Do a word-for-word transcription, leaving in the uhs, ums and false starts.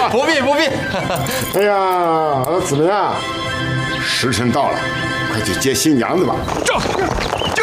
不必不必。 哎呀，子明啊，时辰到了，快去接新娘子吧。 这，这。